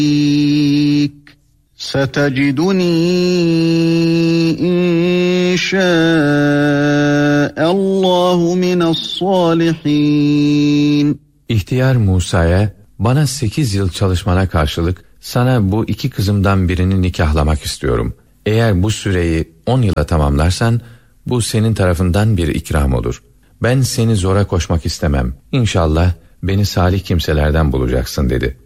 ستجدني إن شاء الله من الصالحين. İhtiyar Musa'ya, bana 8 yıl çalışmana karşılık sana bu 2 kızımdan birini nikahlamak istiyorum. Eğer bu süreyi 10 yıla tamamlarsan bu senin tarafından bir ikram olur. Ben seni zora koşmak istemem. İnşallah beni salih kimselerden bulacaksın dedi.